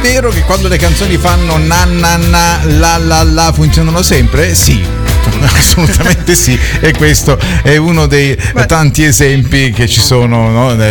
vero che quando le canzoni fanno na na na la la la funzionano sempre? Sì. Assolutamente sì, e questo è uno dei tanti esempi che ci sono, no?